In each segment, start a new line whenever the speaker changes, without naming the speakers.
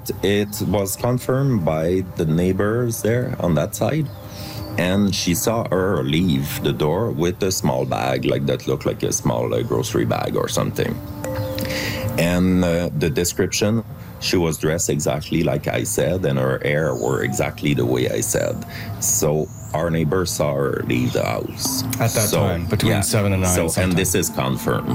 it was confirmed by the neighbors there on that side. And she saw her leave the door with a small bag, like that looked like a small grocery bag or something. And the description, she was dressed exactly like I said, and her hair were exactly the way I said. So our neighbor saw her leave the house.
At that time, between 7 and 9.
And this is confirmed.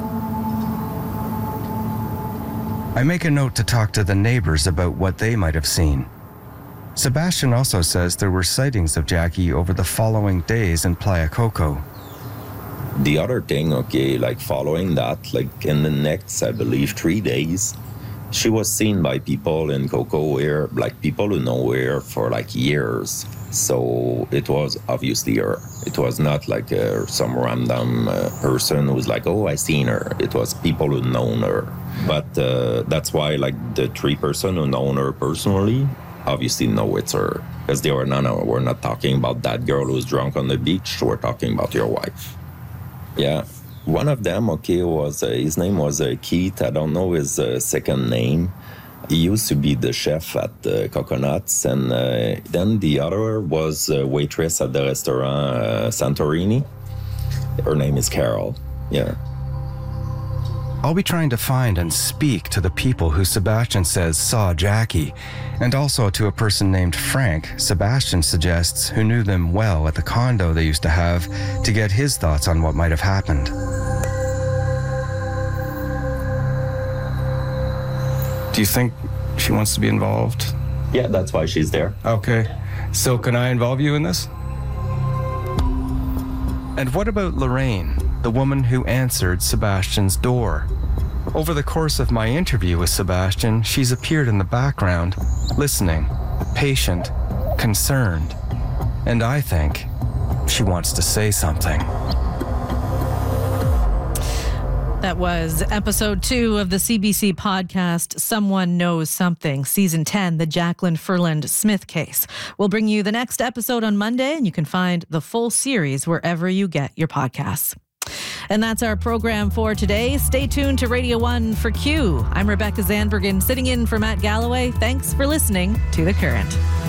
I make a note to talk to the neighbors about what they might have seen. Sebastian also says there were sightings of Jackie over the following days in Playa Coco.
The other thing, like following that, like in the next, I believe, 3 days, she was seen by people in Coco here, like people who know her for like years. So it was obviously her. It was not like some random person who's like, oh, I seen her. It was people who known her. But that's why like the 3 person who known her personally obviously know it's her. Because they were, no, we're not talking about that girl who's drunk on the beach. We're talking about your wife. Yeah. One of them, was his name was Keith. I don't know his second name. He used to be the chef at Coconuts, and then the other was a waitress at the restaurant Santorini. Her name is Carol. Yeah.
I'll be trying to find and speak to the people who Sebastian says saw Jackie, and also to a person named Frank, Sebastian suggests, who knew them well at the condo they used to have, to get his thoughts on what might have happened. Do you think she wants to be involved?
Yeah, that's why she's there.
Okay. So can I involve you in this? And what about Lorraine, the woman who answered Sebastian's door? Over the course of my interview with Sebastian, she's appeared in the background, listening, patient, concerned. And I think she wants to say something.
That was episode 2 of the CBC podcast, Someone Knows Something, season 10, the Jacqueline Ferland Smith case. We'll bring you the next episode on Monday, and you can find the full series wherever you get your podcasts. And that's our program for today. Stay tuned to Radio 1 for Q. I'm Rebecca Zandbergen, sitting in for Matt Galloway. Thanks for listening to The Current.